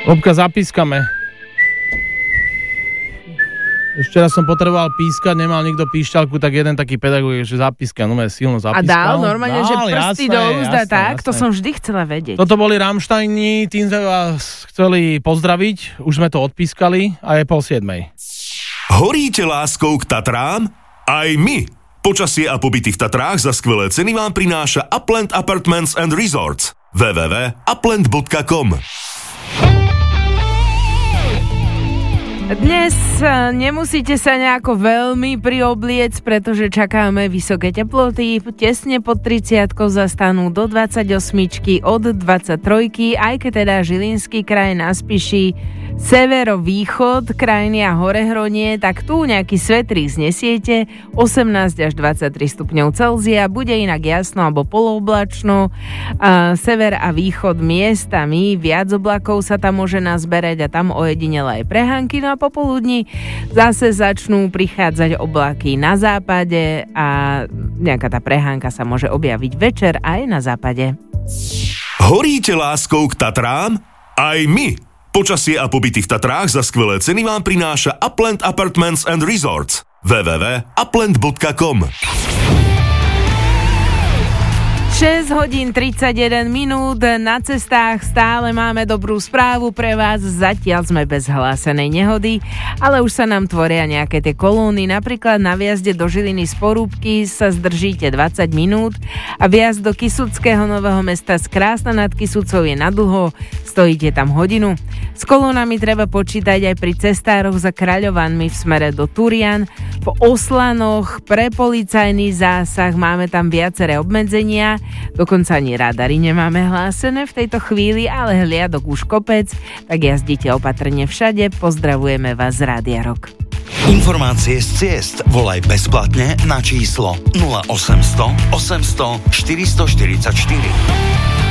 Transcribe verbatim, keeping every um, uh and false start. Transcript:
Bobka, zapískame. Ešte raz som potreboval pískať, nemal nikto píšťalku, tak jeden taký pedagóg, že zapíska, no je silno zapískal. A dal normálne, dal, že prsty jasné, do úzda, jasné, tak? Jasné. To som vždy chcela vedieť. Toto boli Rammsteini, tým sme vás chceli pozdraviť, už sme to odpískali a je pol siedmej. Horíte láskou k Tatrám? Aj my! Počasie a pobyty v Tatrách za skvelé ceny vám prináša Upland Apartments and Resorts. w w w bodka upland bodka com. Dnes nemusíte sa nejako veľmi priobliec, pretože čakáme vysoké teploty. Tesne pod tridsiatkou zastanú do dvadsaťosmičky, od dvadsaťtrojky, aj keď teda Žilinský kraj na Spiši, severovýchod krajiny a Horehronie, tak tu nejaký svetrík znesiete, osemnásť až dvadsaťtri stupňov Celzia, bude inak jasno alebo polooblačno, a sever a východ miestami, viac oblakov sa tam môže nazberať a tam ojedinele aj prehánky, no a popoludní zase začnú prichádzať oblaky na západe a nejaká tá prehánka sa môže objaviť večer aj na západe. Horíte láskou k Tatrám? Aj my! Počasie a pobyty v Tatrách za skvelé ceny vám prináša Upland Apartments and Resorts. w w w bodka upland bodka com. šesť hodín tridsaťjeden minút, na cestách stále máme dobrú správu pre vás, zatiaľ sme bez hlásenej nehody, ale už sa nám tvoria nejaké tie kolóny, napríklad na viazde do Žiliny z Porúbky sa zdržíte dvadsať minút a viazd do Kysuckého Nového Mesta z Krásna nad Kysucou je nadlho, stojíte tam hodinu. S kolónami treba počítať aj pri cestároch za Kráľovanmi v smere do Turian, po Oslanoch pre policajný zásah máme tam viaceré obmedzenia, dokonca ani radary nemáme hlásené v tejto chvíli, ale hliadok už kopec, tak jazdite opatrne všade, pozdravujeme vás z Rádia Rock. Informácie z ciest volaj bezplatne na číslo nula osemsto osemsto štyristoštyridsaťštyri.